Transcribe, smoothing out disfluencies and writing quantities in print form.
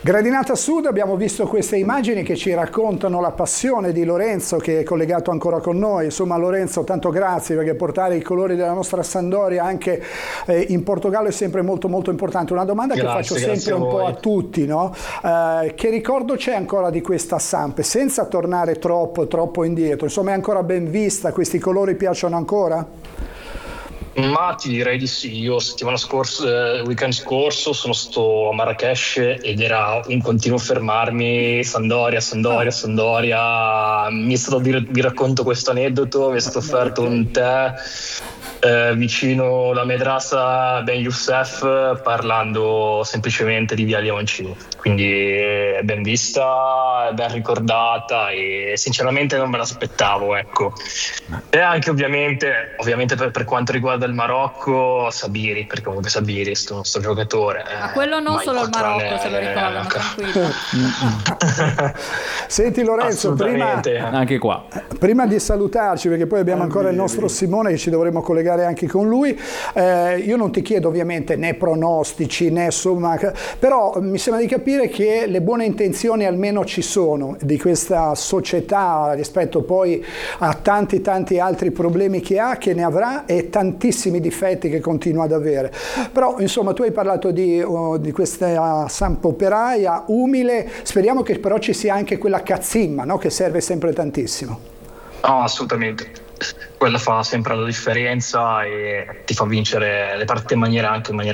Gradinata Sud, abbiamo visto queste immagini che ci raccontano la passione di Lorenzo, che è collegato ancora con noi. Insomma, Lorenzo, tanto grazie, perché portare i colori della nostra Sampdoria anche in Portogallo è sempre molto molto importante. Una domanda che faccio sempre un po' a tutti, no? Che ricordo c'è ancora di questa Samp, senza tornare troppo indietro? Insomma, è ancora ben vista? Questi colori piacciono ancora? Ma ti direi di sì. Io weekend scorso sono stato a Marrakech ed era un continuo fermarmi, Sampdoria. Mi è stato vi racconto questo aneddoto: mi è stato offerto un tè vicino alla Madrasa Ben Youssef, parlando semplicemente di Via Leoncini. Quindi è ben vista, è ben ricordata e sinceramente non me l'aspettavo, ecco. E anche ovviamente per quanto riguarda il Marocco, Sabiri, perché comunque Sabiri sto giocatore. Ma quello non solo il Marocco, se lo ricordano, tranquillo. Senti Lorenzo, anche qua. Prima di salutarci, perché poi abbiamo ancora il nostro Simone che ci dovremo collegare anche con lui, io non ti chiedo ovviamente né pronostici né insomma, però mi sembra di capire che le buone intenzioni almeno ci sono di questa società rispetto poi a tanti altri problemi che ne avrà e tantissimi difetti che continua ad avere. Però insomma tu hai parlato di questa Samp operaia umile, speriamo che però ci sia anche quella cazzimma, no? Che serve sempre tantissimo. No, assolutamente. Quella fa sempre la differenza e ti fa vincere le partite in maniera